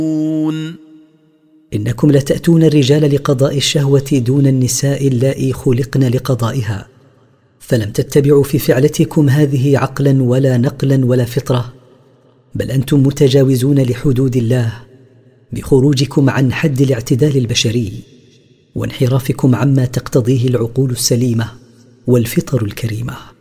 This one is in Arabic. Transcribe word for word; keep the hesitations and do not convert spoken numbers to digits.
إنكم لتأتون الرجال لقضاء الشهوة دون النساء اللائي خلقن لقضائها، فلم تتبعوا في فعلتكم هذه عقلا ولا نقلا ولا فطرة، بل أنتم متجاوزون لحدود الله بخروجكم عن حد الاعتدال البشري وانحرافكم عما تقتضيه العقول السليمة والفطر الكريمة.